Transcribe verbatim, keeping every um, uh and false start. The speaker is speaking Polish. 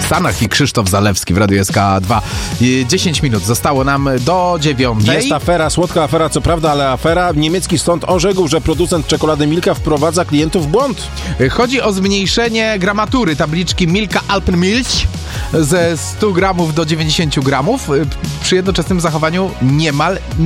Stanach i Krzysztof Zalewski w Radiu S K dwa. dziesięć minut zostało nam do dziewiątej. Jest afera, słodka afera, co prawda, ale afera. Niemiecki sąd orzekł, że producent czekolady Milka wprowadza klientów w błąd. Chodzi o zmniejszenie gramatury tabliczki Milka Alpenmilch ze stu gramów do dziewięćdziesięciu gramów przy jednoczesnym zachowaniu niemal